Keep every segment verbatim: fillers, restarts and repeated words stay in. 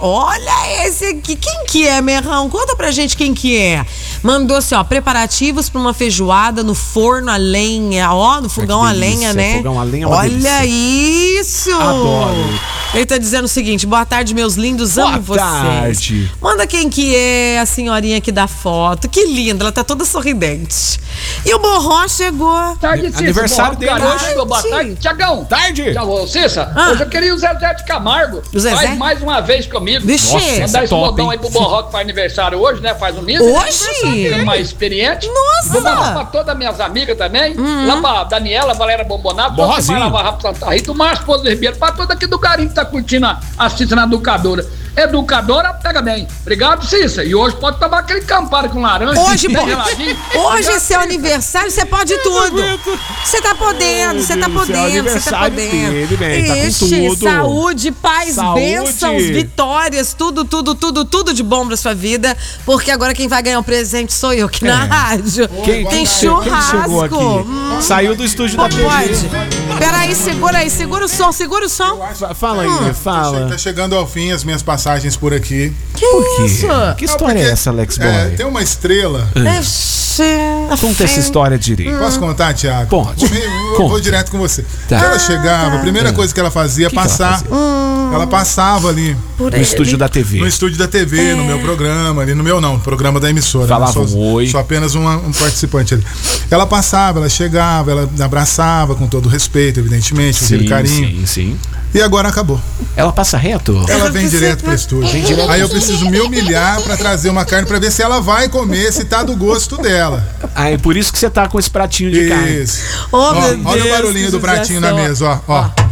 Olha esse aqui. Quem que é, Merrão? Conta pra gente quem que é. Mandou assim, ó, preparativos pra uma feijoada no forno a lenha, ó, no fogão é a lenha, né? Fogão a lenha é uma Olha delícia. isso! Adoro. Ele tá dizendo o seguinte: boa tarde, meus lindos, amo Boa vocês. tarde. Manda quem que é a senhorinha aqui da foto. Que linda, ela tá toda sorridente. E o Borró chegou. Tarde, Cissa. Aniversário dele hoje. Chegou, boa tarde. Tiagão. Tarde. Tchau, Cissa. Ah. Hoje eu queria o Zezé de Camargo. O Zezé? Faz mais uma vez comigo. Vixe. Nossa, esse Mandar é esse top, modão hein? aí pro Borró que faz aniversário hoje, né? Faz um mês. Hoje? Né? Mais experiente. Nossa. Vou mandar pra todas as minhas amigas também. Uhum. Lá pra Daniela, Valéria Bombonato. Borrozinho. Pra Lavar Santa Rita, o Márcio Pouso Ribeiro. Pra toda aqui do Garim que tá curtindo a assistência na educadora. Educadora, pega bem. Obrigado, Cissa. E hoje pode tomar aquele campari com laranja. Hoje, bem pô, geladinho. hoje é seu aniversário, você pode tudo. Você tá podendo, você tá Deus do céu, podendo, você tá aniversário podendo. dele, bem, tá com Ixi, tudo. saúde, paz, Saúde. bênçãos, vitórias, tudo, tudo, tudo, tudo de bom pra sua vida. Porque agora quem vai ganhar um presente sou eu aqui na rádio. Quem, Tem quem churrasco. chegou aqui? Hum, Saiu do estúdio da Pode. T V. Peraí, segura aí, segura o som, segura o som. Fa- Fala aí, Hum. fala. Tá chegando ao fim as minhas passagens por aqui. Que Por isso? quê? Que história é essa, Alex Boy? É, tem uma estrela. Ixi, Conta essa história direito. Posso contar, Thiago? Pode. Eu vou, Conta. vou direto com você. Tá. Ela chegava, a primeira coisa que ela fazia é que ela passar. fazia? Ela passava ali Por No ele. estúdio da T V. no estúdio da T V, no meu programa, ali no meu não, no programa da emissora. Falava né? Sou, um oi. Sou apenas uma- um participante ali. Ela passava, ela chegava, ela abraçava com todo respeito, evidentemente, com aquele Sim, carinho. sim, sim. E agora acabou. Ela passa reto? Ela vem direto pro estúdio. Aí eu preciso me humilhar pra trazer uma carne pra ver se ela vai comer, se tá do gosto dela. Ah, é por isso que você tá com esse pratinho de carne. Isso. Oh, Ó, meu olha o Deus, barulhinho que do pratinho na judiação. mesa, ó. ó.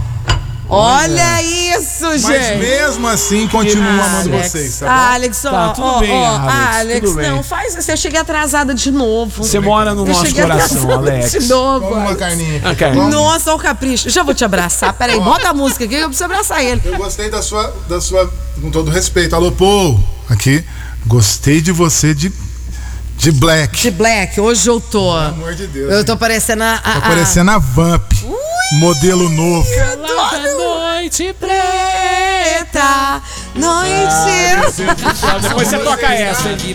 Olha isso, Mas gente. mesmo assim, continuo amando Alex, vocês, tá bom? Alex, ó, Tá, tudo ó, bem, ó, Alex, Alex, tudo bem. não, faz isso. Eu cheguei atrasada de novo. Você mora no Eu nosso cheguei coração, atrasada Alex. de novo. Toma uma Alex. carninha aqui. Ah, carne. Vamos. Nossa, olha o capricho. Já vou te abraçar. Peraí, bota a música aqui, eu preciso abraçar ele. Eu gostei da sua, da sua, com todo respeito. Alô, Paul, aqui. Gostei de você de, de black. De Black, hoje eu tô. Pelo amor de Deus. Eu tô parecendo a. a, Tá a- parecendo a Vamp. Modelo novo. Lá da noite Preta, noite. Depois você toca essa, hein?